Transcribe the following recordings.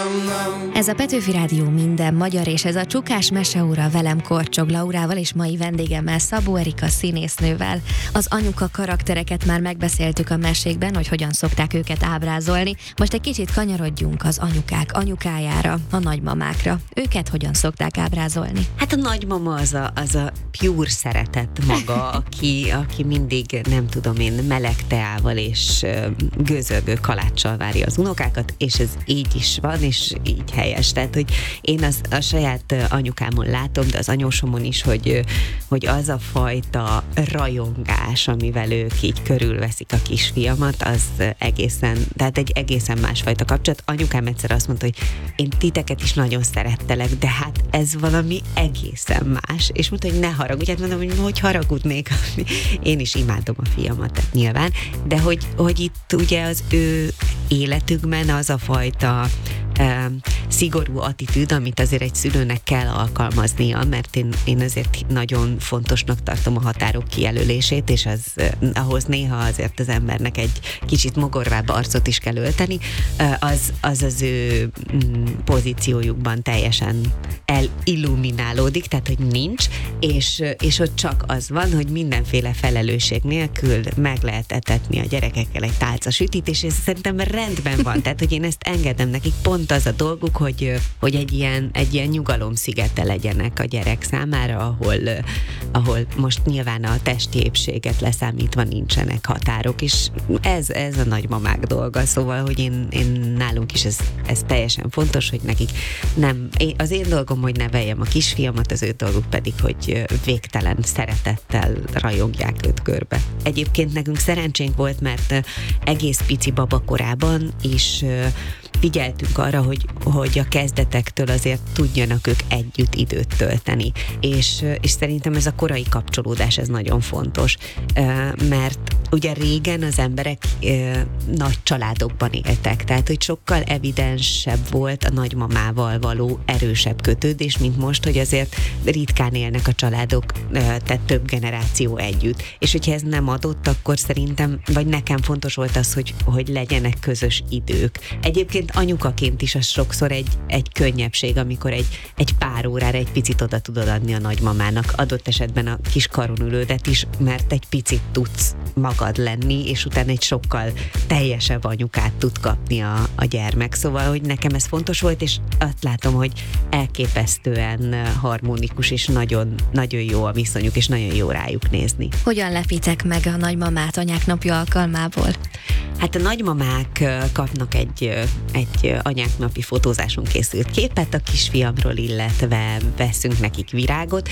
Ez a Petőfi Rádió minden magyar, és ez a Csukás Meseóra velem Korcsog Laurával és mai vendégemmel, Szabó Erika színésznővel. Az anyuka karaktereket már megbeszéltük a mesékben, hogy hogyan szokták őket ábrázolni. Most egy kicsit kanyarodjunk az anyukák anyukájára, a nagymamákra. Őket hogyan szokták ábrázolni? Hát a nagymama az a pure szeretet maga, aki mindig, nem tudom én, meleg teával és gőzölgő kaláccsal várja az unokákat, és ez így is van, és így helyes. Tehát, hogy én a saját anyukámon látom, de az anyósomon is, hogy az a fajta rajongás, amivel ők így körülveszik a kisfiamat, az tehát egy egészen másfajta kapcsolat. Anyukám egyszer azt mondta, hogy én titeket is nagyon szerettelek, de hát ez valami egészen más. És mondta, hogy ne haragudj, hát mondom, hogy haragudnék. Én is imádom a fiamat, tehát nyilván, de hogy itt ugye az ő életükben az a fajta szigorú attitűd, amit azért egy szülőnek kell alkalmaznia, mert én azért nagyon fontosnak tartom a határok kijelölését, és ahhoz néha azért az embernek egy kicsit mogorvább arcot is kell ölteni, az ő pozíciójukban teljesen elilluminálódik, tehát hogy nincs, és ott csak az van, hogy mindenféle felelősség nélkül meg lehet etetni a gyerekekkel egy tálca sütit, és ez szerintem rendben van, tehát hogy én ezt engedem nekik, pont az a dolguk, hogy egy ilyen nyugalomszigete legyenek a gyerek számára, ahol most nyilván a testi épséget leszámítva nincsenek határok, és ez a nagymamák dolga, szóval, hogy én nálunk is ez teljesen fontos, hogy nekik az én dolgom, hogy neveljem a kisfiamat, az ő dolguk pedig, hogy végtelen szeretettel rajongják őt körbe. Egyébként nekünk szerencsénk volt, mert egész pici babakorában is figyeltünk arra, hogy a kezdetektől azért tudjanak ők együtt időt tölteni. És szerintem ez a korai kapcsolódás, ez nagyon fontos. Mert ugye régen az emberek nagy családokban éltek, tehát hogy sokkal evidensebb volt a nagymamával való erősebb kötődés, mint most, hogy azért ritkán élnek a családok, tehát több generáció együtt. És hogyha ez nem adott, akkor szerintem, vagy nekem fontos volt az, hogy legyenek közös idők. Egyébként anyukaként is az sokszor egy könnyebbség, amikor egy pár órára egy picit oda tudod adni a nagymamának, adott esetben a kis karon ülődet is, mert egy picit tudsz magad lenni, és utána egy sokkal teljesebb anyukát tud kapni a gyermek. Szóval, hogy nekem ez fontos volt, és azt látom, hogy elképesztően harmonikus, és nagyon, nagyon jó a viszonyuk, és nagyon jó rájuk nézni. Hogyan lepitek meg a nagymamát anyák napja alkalmából? Hát a nagymamák kapnak egy anyák napi fotózáson készült képet a kisfiamról, illetve veszünk nekik virágot.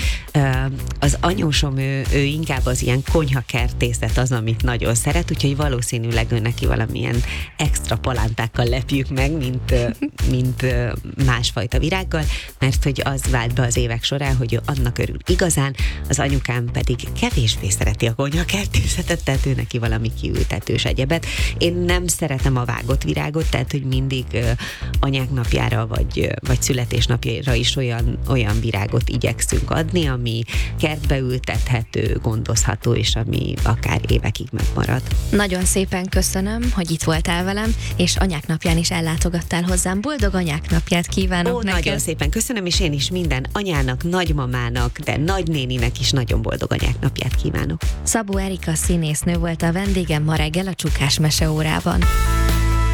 Az anyósom, ő inkább az ilyen konyhakertészet az, amit nagyon szeret, úgyhogy valószínűleg ő neki valamilyen extra palántákkal lepjük meg, mint másfajta virággal, mert hogy az vált be az évek során, hogy ő annak örül igazán, az anyukám pedig kevésbé szereti a konyhakertészetet, tehát ő neki valami kiültetős egyebet. Én nem szeretem a vágott virágot, tehát hogy mindig anyák napjára vagy születésnapjára is olyan virágot igyekszünk adni, ami kertbe ültethető, gondozható, és ami akár évekig megmarad. Nagyon szépen köszönöm, hogy itt voltál velem, és anyák napján is ellátogattál hozzám. Boldog anyák napját kívánok neked! Nagyon szépen köszönöm, és én is minden anyának, nagymamának, de nagynéninek is nagyon boldog anyák napját kívánok. Szabó Erika színésznő volt a vendégem ma reggel a Csukás Meseórában.